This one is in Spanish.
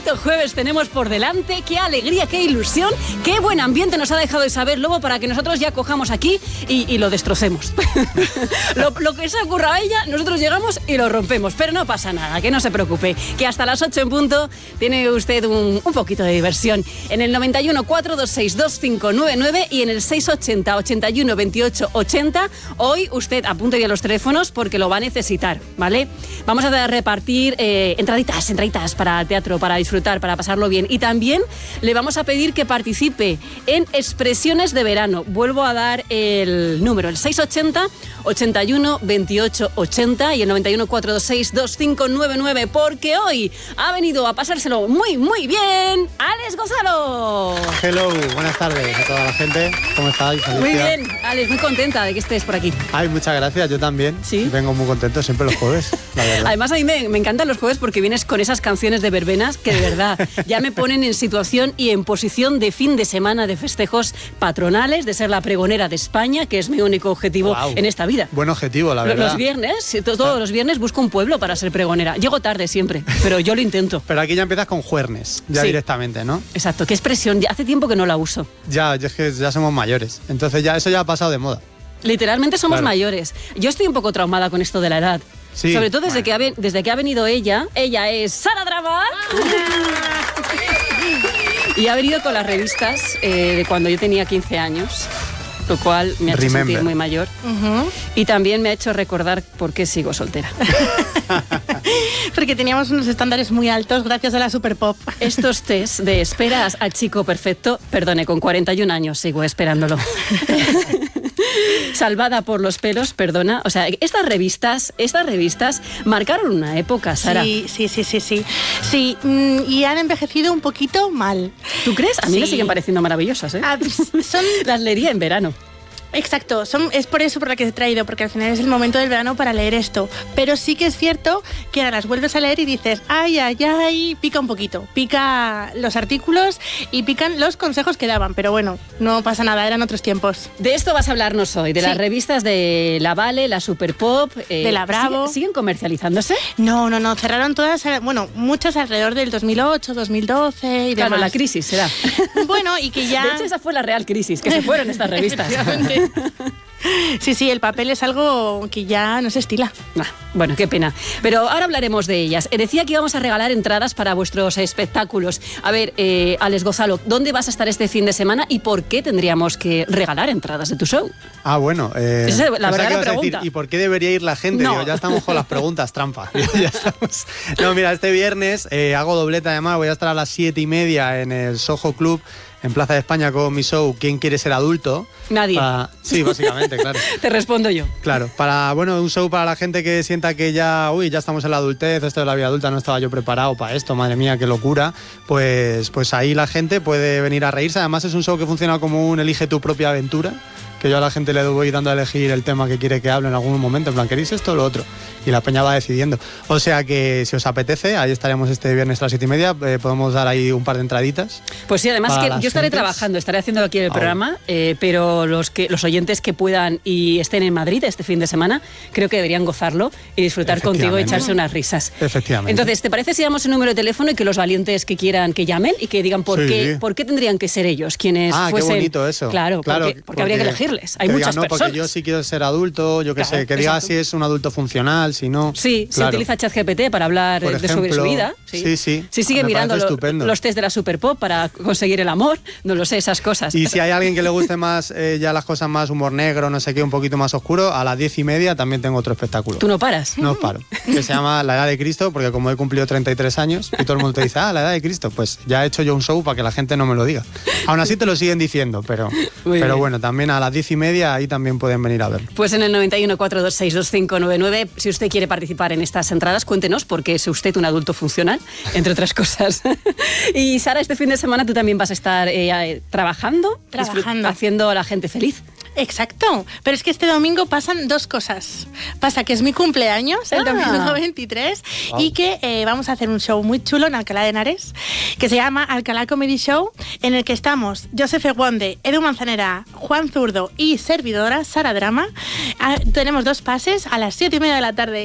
bonito jueves tenemos por delante, qué alegría, qué ilusión, qué buen ambiente nos ha dejado Isabel Lobo para que nosotros ya cojamos aquí y lo destrocemos. lo que se ocurra a ella, nosotros llegamos y lo rompemos, pero no pasa nada, que no se preocupe, que hasta las 8 en punto tiene usted un poquito de diversión. En el 91 426 2599 y en el 680 81 28 80, hoy usted apunte bien los teléfonos porque lo va a necesitar, ¿vale? Vamos a repartir entraditas para teatro, para disfrutar, para pasarlo bien. Y también le vamos a pedir que participe en Expresiones de Verano. Vuelvo a dar el número, el 680 81 28 80 y el 91 426 2599, porque hoy ha venido a pasárselo muy, muy bien Alex Gonzalo. Hello, buenas tardes a toda la gente. ¿Cómo estáis? Muy bien, Alex, muy contenta de que estés por aquí. Ay, muchas gracias, yo también. ¿Sí? Vengo muy contento siempre los jueves, la verdad. Además, a mí me encantan los jueves porque vienes con esas canciones de verbenas que de verdad ya me ponen en situación y en posición de fin de semana de festejos patronales, de ser la pregonera de España, que es mi único objetivo en esta vida. Buen objetivo, la verdad. Los viernes, todos los viernes busco un pueblo para ser pregonera. Llego tarde siempre, pero yo lo intento. Pero aquí ya empiezas con juernes, ya sí, directamente, ¿no? Exacto, qué expresión, ya hace tiempo que no la uso. Ya, es que ya somos mayores, entonces ya eso ya ha pasado de moda. Literalmente somos mayores. Yo estoy un poco traumada con esto de la edad. Sí, sobre todo desde que ha venido ella es Sara Drama. Y ha venido con las revistas de cuando yo tenía 15 años, lo cual me ha hecho sentir muy mayor. Y también me ha hecho recordar por qué sigo soltera. Porque teníamos unos estándares muy altos gracias a la Super Pop. Estos test de esperas al chico perfecto, perdone, con 41 años sigo esperándolo. Salvada por los pelos, perdona. O sea, estas revistas marcaron una época, Sara. Sí, y han envejecido un poquito mal. ¿Tú crees? A mí me siguen pareciendo maravillosas, ¿eh? Las leería en verano. Exacto, es por eso por la que he traído, porque al final es el momento del verano para leer esto. Pero sí que es cierto que ahora las vuelves a leer y dices, ay, pica un poquito. Pica los artículos y pican los consejos que daban. Pero bueno, no pasa nada, eran otros tiempos. De esto vas a hablarnos hoy, de las revistas de la Vale, la Super Pop. De la Bravo. ¿Siguen comercializándose? No, cerraron todas, bueno, muchas alrededor del 2008, 2012 y demás. Claro, la crisis será. Bueno, y que ya... De hecho, esa fue la real crisis, que se fueron estas revistas. Sí, el papel es algo que ya no se estila. Bueno, qué pena. Pero ahora hablaremos de ellas. Decía que íbamos a regalar entradas para vuestros espectáculos. A ver, Alex Gonzalo, ¿dónde vas a estar este fin de semana y por qué tendríamos que regalar entradas de tu show? Bueno, esa es la verdadera pregunta. Decir, ¿y por qué debería ir la gente? No. Digo, ya estamos con las preguntas trampa. Ya estamos. No, mira, este viernes hago doblete, además voy a estar a las 7:30 en el Soho Club, en Plaza de España, con mi show ¿Quién quiere ser adulto? Nadie. Sí, básicamente, claro. Te respondo yo. Claro, un show para la gente que sienta que ya estamos en la adultez, esto de la vida adulta, no estaba yo preparado para esto, madre mía, qué locura. Pues ahí la gente puede venir a reírse. Además es un show que funciona como un elige tu propia aventura, que yo a la gente le voy dando a elegir el tema que quiere que hable en algún momento, en plan, ¿queréis esto o lo otro? Y la peña va decidiendo. O sea que si os apetece, ahí estaremos este viernes a las 7:30, podemos dar ahí un par de entraditas. Pues sí, además que yo estaré trabajando, estaré haciendo aquí el programa, pero los oyentes que puedan y estén en Madrid este fin de semana, creo que deberían gozarlo y disfrutar contigo y echarse unas risas. Efectivamente. Entonces, ¿te parece si damos el número de teléfono y que los valientes que quieran que llamen y que digan por qué tendrían que ser ellos quienes fuesen? Qué bonito eso. Claro, porque habría que elegirles. Hay muchas personas. Porque yo sí quiero ser adulto, yo qué sé, que diga si es un adulto funcional, si no. Sí, se utiliza ChatGPT para hablar de su vida. Sí. Si sigue mirando los test de la Super Pop para conseguir el amor, no lo sé, esas cosas. Y si hay alguien que le guste más ya las cosas más humor negro, no sé qué, un poquito más oscuro, a las 10:30 también tengo otro espectáculo. ¿Tú no paras? No paro. Que se llama La Edad de Cristo, porque como he cumplido 33 años y todo el mundo te dice, La Edad de Cristo, pues ya he hecho yo un show para que la gente no me lo diga. Aún así te lo siguen diciendo, pero bueno, también a las 10:30 ahí también pueden venir a verlo. Pues en el 91 426 2599, si usted quiere participar en estas entradas, cuéntenos, porque es usted un adulto funcional, entre otras cosas. Y Sara, este fin de semana tú también vas a estar trabajando, haciendo a la gente feliz. Exacto, pero es que este domingo pasan dos cosas. Pasa que es mi cumpleaños, el domingo 23, y que vamos a hacer un show muy chulo en Alcalá de Henares, que se llama Alcalá Comedy Show, en el que estamos Joseph Eguonde, Edu Manzanera, Juan Zurdo y servidora Sara Drama. Tenemos 2 pases a las 7:30 de la tarde.